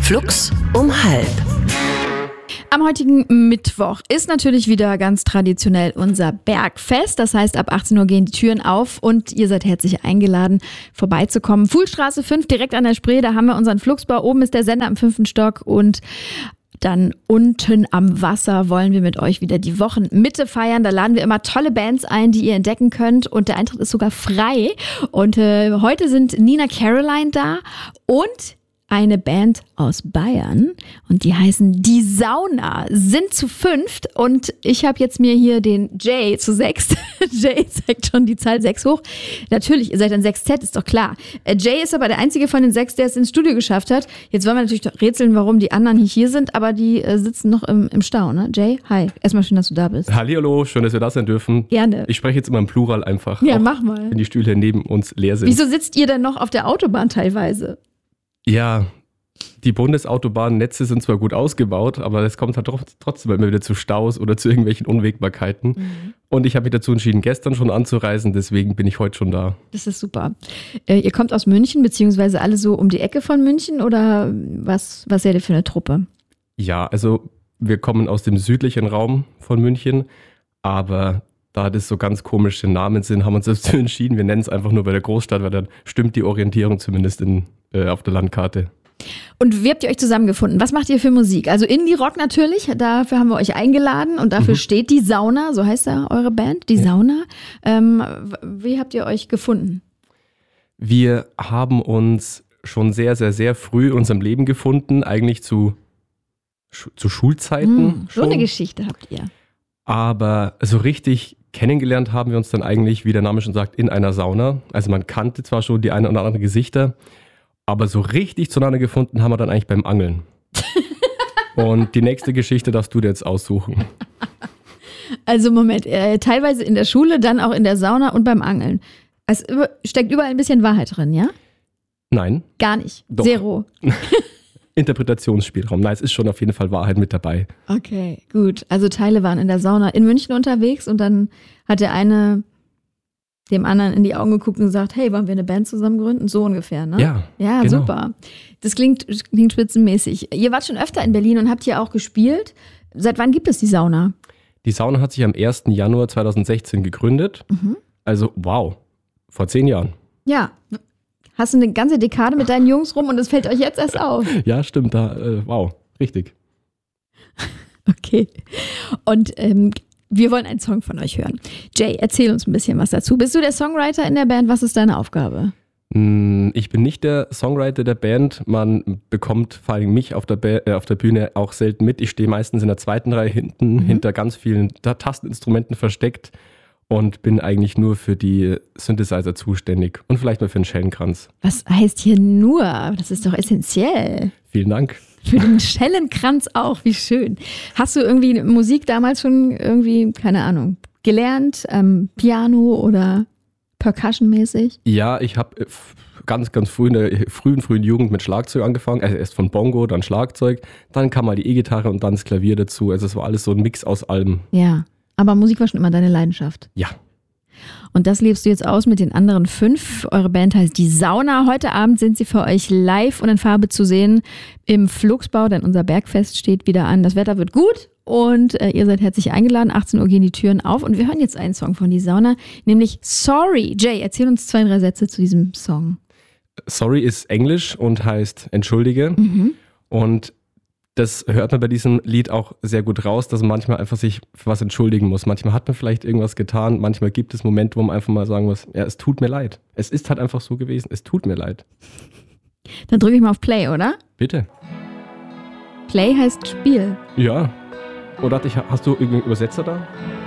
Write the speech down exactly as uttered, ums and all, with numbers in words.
Flux um halb. Am heutigen Mittwoch ist natürlich wieder ganz traditionell unser Bergfest. Das heißt, ab achtzehn Uhr gehen die Türen auf und ihr seid herzlich eingeladen, vorbeizukommen. Fuhlstraße fünf, direkt an der Spree, da haben wir unseren Fluxbar. Oben ist der Sender im fünften Stock und dann unten am Wasser wollen wir mit euch wieder die Wochenmitte feiern. Da laden wir immer tolle Bands ein, die ihr entdecken könnt. Und der Eintritt ist sogar frei. Und äh, heute sind Nina Caroline da und eine Band aus Bayern. Und die heißen Die Sauna, sind zu fünft. Und ich habe jetzt mir hier den Jay zu sechst. Jay zeigt schon die Zahl sechs hoch. Natürlich, ihr seid ein Sextett, ist doch klar. Äh, Jay ist aber der einzige von den sechs, der es ins Studio geschafft hat. Jetzt wollen wir natürlich doch rätseln, warum die anderen nicht hier sind, aber die äh, sitzen noch im, im Stau, ne? Jay, hi. Erstmal schön, dass du da bist. Hallihallo, schön, dass wir da sein dürfen. Gerne. Ich spreche jetzt immer im Plural einfach. Ja, mach mal. Wenn die Stühle neben uns leer sind. Wieso sitzt ihr denn noch auf der Autobahn teilweise? Ja, die Bundesautobahnennetze sind zwar gut ausgebaut, aber es kommt halt trotzdem immer wieder zu Staus oder zu irgendwelchen Unwägbarkeiten. Mhm. Und ich habe mich dazu entschieden, gestern schon anzureisen, deswegen bin ich heute schon da. Das ist super. Äh, ihr kommt aus München, beziehungsweise alle so um die Ecke von München, oder was, was seid ihr für eine Truppe? Ja, also wir kommen aus dem südlichen Raum von München, aber da das so ganz komische Namen sind, haben wir uns dazu entschieden, wir nennen es einfach nur bei der Großstadt, weil dann stimmt die Orientierung zumindest in, äh, auf der Landkarte. Und wie habt ihr euch zusammengefunden? Was macht ihr für Musik? Also Indie-Rock natürlich, dafür haben wir euch eingeladen und dafür mhm. steht Die Sauna, so heißt ja eure Band, Die ja. Sauna. Ähm, wie habt ihr euch gefunden? Wir haben uns schon sehr, sehr, sehr früh in unserem Leben gefunden, eigentlich zu, zu Schulzeiten. Hm, so eine Geschichte habt ihr. Aber so richtig kennengelernt haben wir uns dann eigentlich, wie der Name schon sagt, in einer Sauna. Also man kannte zwar schon die ein oder anderen Gesichter, aber so richtig zueinander gefunden haben wir dann eigentlich beim Angeln. Und die nächste Geschichte darfst du dir jetzt aussuchen. Also Moment, äh, teilweise in der Schule, dann auch in der Sauna und beim Angeln. Es über, steckt überall ein bisschen Wahrheit drin, ja? Nein. Gar nicht? Doch. Zero? Interpretationsspielraum. Nein, es ist schon auf jeden Fall Wahrheit mit dabei. Okay, gut. Also Teile waren in der Sauna in München unterwegs und dann hat der eine dem anderen in die Augen geguckt und gesagt, hey, wollen wir eine Band zusammen gründen? So ungefähr, ne? Ja, Ja, genau. Super. Das klingt, klingt spitzenmäßig. Ihr wart schon öfter in Berlin und habt hier auch gespielt. Seit wann gibt es die Sauna? Die Sauna hat sich am ersten Januar zweitausendsechzehn gegründet. Mhm. Also wow, vor zehn Jahren. Ja, hast du eine ganze Dekade mit deinen Jungs rum und es fällt euch jetzt erst auf. Ja, stimmt, da, äh, wow, richtig. Okay. Und ähm, wir wollen einen Song von euch hören. Jay, erzähl uns ein bisschen was dazu. Bist du der Songwriter in der Band? Was ist deine Aufgabe? Ich bin nicht der Songwriter der Band. Man bekommt vor allem mich auf der, Be- äh, auf der Bühne auch selten mit. Ich stehe meistens in der zweiten Reihe hinten, mhm. hinter ganz vielen Tasteninstrumenten versteckt und bin eigentlich nur für die Synthesizer zuständig und vielleicht mal für den Schellenkranz. Was heißt hier nur? Das ist doch essentiell. Vielen Dank. Für den Schellenkranz auch, wie schön. Hast du irgendwie Musik damals schon irgendwie, keine Ahnung, gelernt? Ähm, Piano oder Percussion-mäßig? Ja, ich habe ganz, ganz früh in der frühen, frühen Jugend mit Schlagzeug angefangen. Also erst von Bongo, dann Schlagzeug, dann kam mal die E-Gitarre und dann das Klavier dazu. Also es war alles so ein Mix aus allem. Ja, aber Musik war schon immer deine Leidenschaft. Ja. Und das lebst du jetzt aus mit den anderen fünf. Eure Band heißt Die Sauna. Heute Abend sind sie für euch live und in Farbe zu sehen im Fluxbau, denn unser Bergfest steht wieder an. Das Wetter wird gut und äh, ihr seid herzlich eingeladen. achtzehn Uhr gehen die Türen auf und wir hören jetzt einen Song von Die Sauna, nämlich Sorry. Jay, erzähl uns zwei, drei Sätze zu diesem Song. Sorry ist Englisch und heißt Entschuldige. Mhm. Und das hört man bei diesem Lied auch sehr gut raus, dass man manchmal einfach sich für was entschuldigen muss. Manchmal hat man vielleicht irgendwas getan, manchmal gibt es Momente, wo man einfach mal sagen muss, ja, es tut mir leid. Es ist halt einfach so gewesen, es tut mir leid. Dann drücke ich mal auf Play, oder? Bitte. Play heißt Spiel. Ja. Oder hast du irgendeinen Übersetzer da?